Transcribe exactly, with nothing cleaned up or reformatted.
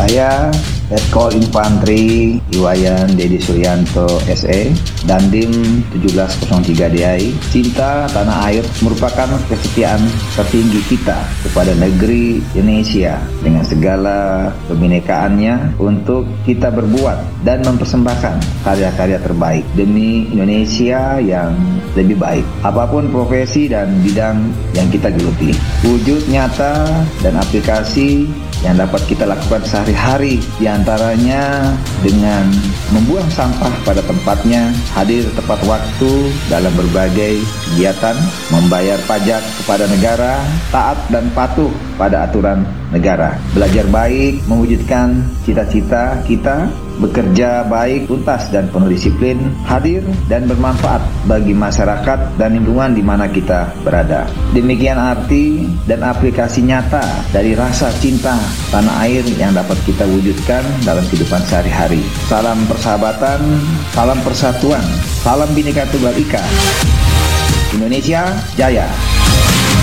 Saya Letkol Infantri Iwayan Dedi Suryanto S E, Dandim tujuh belas nol tiga D I. Cinta tanah air merupakan kesetiaan tertinggi kita kepada negeri Indonesia dengan segala kebinekaannya untuk kita berbuat dan mempersembahkan karya-karya terbaik demi Indonesia yang lebih baik. Apapun profesi dan bidang yang kita geluti, wujud nyata dan aplikasi yang dapat kita lakukan sehari-hari, diantaranya dengan membuang sampah pada tempatnya, hadir tepat waktu dalam berbagai kegiatan, membayar pajak kepada negara, taat dan patuh pada aturan negara, belajar baik, mewujudkan cita-cita kita, bekerja baik, tuntas dan penuh disiplin, hadir dan bermanfaat bagi masyarakat dan lingkungan di mana kita berada. Demikian arti dan aplikasi nyata dari rasa cinta tanah air yang dapat kita wujudkan dalam kehidupan sehari-hari. Salam persahabatan, salam persatuan, salam Bhinneka Tunggal Ika. Indonesia Jaya.